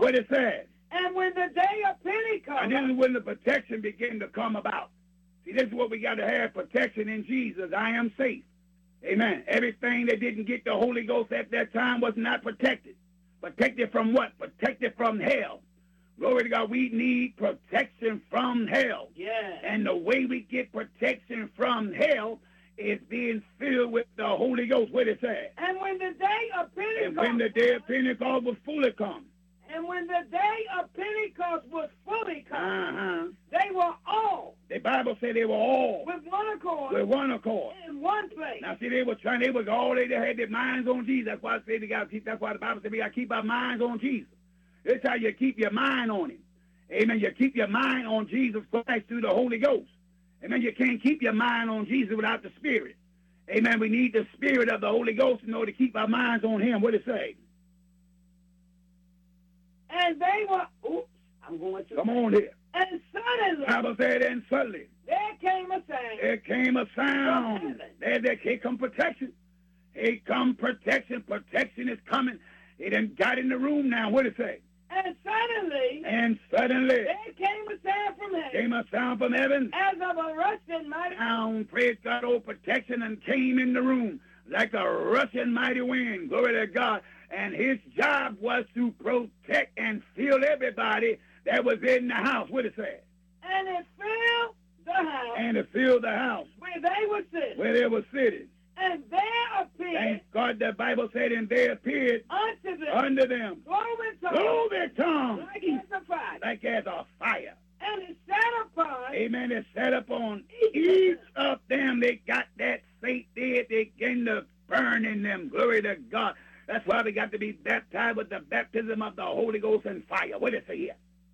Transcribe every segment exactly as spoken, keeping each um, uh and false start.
what it says. And when the day of Pentecost. And this is when the protection began to come about. See, this is what we got to have, protection in Jesus. I am safe. Amen. Everything that didn't get the Holy Ghost at that time was not protected. Protected from what? Protected from hell. Glory to God. We need protection from hell. Yeah. And the way we get protection from hell is being filled with the Holy Ghost. What it says. And when the day of Pentecost. And when the day of Pentecost was fully come. And when the day of Pentecost was fully come, uh-huh. they were all. The Bible said they were all. With one accord. With one accord. In one place. Now, see, they were trying, they was all, they had their minds on Jesus. That's why I say they got to keep, that's why the Bible said we got to keep our minds on Jesus. That's how you keep your mind on him. Amen. You keep your mind on Jesus Christ through the Holy Ghost. Amen. You can't keep your mind on Jesus without the Spirit. Amen. We need the Spirit of the Holy Ghost in order to keep our minds on him. What it say? And they were, oops, I'm going to. Come on here. And suddenly. The Bible said, and suddenly. There came a sound. There came a sound. There, there came come protection. Here come protection. Protection is coming. They done got in the room now. What it say? And suddenly. And suddenly. There came a sound from heaven. Came a sound from heaven. As of a rushing mighty. Sound, praise God, oh, protection, and came in the room like a rushing mighty wind. Glory to God. And his job was to protect and fill everybody that was in the house. What it said? And it filled the house. And it filled the house. Where they were sitting. Where they were sitting. And there appeared. Thank God the Bible said, and there appeared unto them. Under them. Cloven tongues. Cloven tongues. Like as a fire. Like as a fire. And it sat upon. Amen. It sat upon each of them. They got that faith there. They began to burn in them. Glory to God. That's why we got to be baptized with the baptism of the Holy Ghost and fire. What is it here?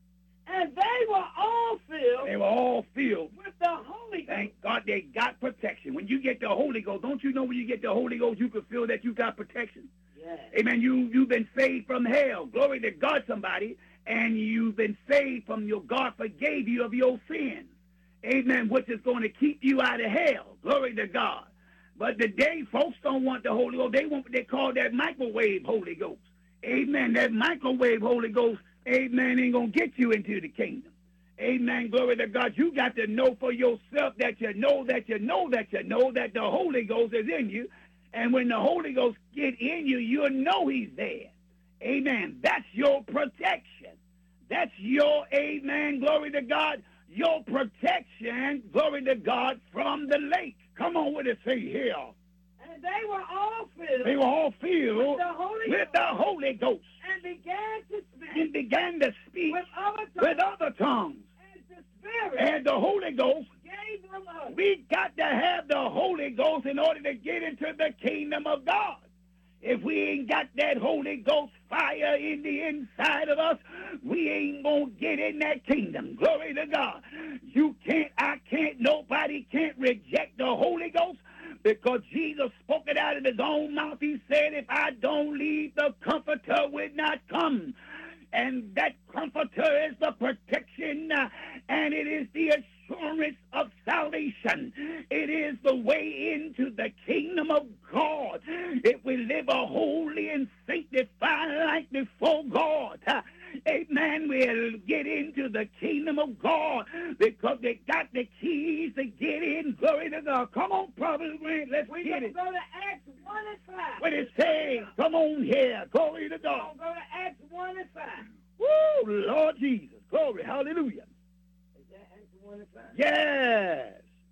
And they were all filled. They were all filled. With the Holy Ghost. Thank God they got protection. When you get the Holy Ghost, don't you know when you get the Holy Ghost, you can feel that you got protection? Yes. Amen. You, you've been saved from hell. Glory to God, somebody. And you've been saved from your, God forgave you of your sins. Amen. Which is going to keep you out of hell. Glory to God. But today, folks don't want the Holy Ghost. They want what they call that microwave Holy Ghost. Amen. That microwave Holy Ghost, amen, ain't going to get you into the kingdom. Amen. Glory to God. You got to know for yourself that you know that you know that you know that the Holy Ghost is in you. And when the Holy Ghost get in you, you'll know he's there. Amen. That's your protection. That's your, amen, glory to God, your protection, glory to God, from the lake. Come on, what it say here? And they were all filled. They were all filled with the Holy, with the Holy Ghost. And began to speak. And began to speak with other tongues. With other tongues. And the Spirit. And the Holy Ghost. Gave them up. We got to have the Holy Ghost in order to get into the kingdom of God. If we ain't got that Holy Ghost fire in the inside of us, we ain't going to get in that kingdom. Glory to God. You can't, I can't, nobody can't reject the Holy Ghost because Jesus spoke it out of his own mouth. He said, if I don't leave, the Comforter will not come. And that Comforter is the protection, uh, and it is the assurance of salvation. It is the way into the kingdom of God. If we live a holy and sanctified life before God, uh, amen, we'll get into the kingdom of God because they got the keys to get in. Glory to God. Come on, Prophet Grant, let's we get it. We're going to go to Acts one and five. What it say? Come on here. Glory to God. We'll go to Acts one and five. Woo, Lord Jesus. Glory, hallelujah. Is that Acts one and five? Yes.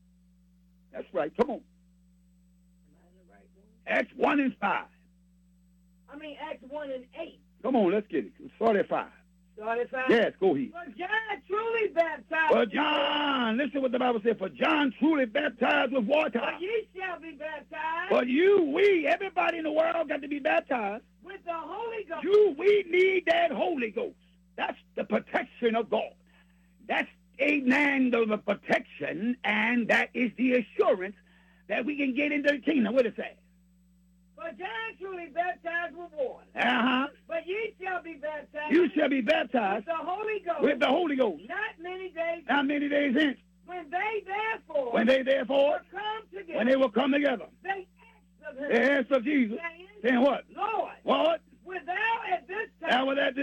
That's right. Come on. Am I in the right one? Acts one and five. I mean Acts one and eight. Come on, let's get it. Start at five. Start at five? Yes, go ahead. For John truly baptized. For John, listen what the Bible said. For John truly baptized with water. For ye shall be baptized. For you, we, everybody in the world got to be baptized. With the Holy Ghost. You, we need that Holy Ghost. That's the protection of God. That's, amen, the, the protection, and that is the assurance that we can get into the kingdom. What does it say? For John truly baptized with water. Uh-huh. But ye shall be baptized. You shall be baptized. With the Holy Ghost. With the Holy Ghost. Not many days. Not many days hence. When they therefore. When they therefore. Will come together. When they will come together. They asked of him. They asked of Jesus. Saying, saying what? Lord. What? Wilt thou at this time. Thou at this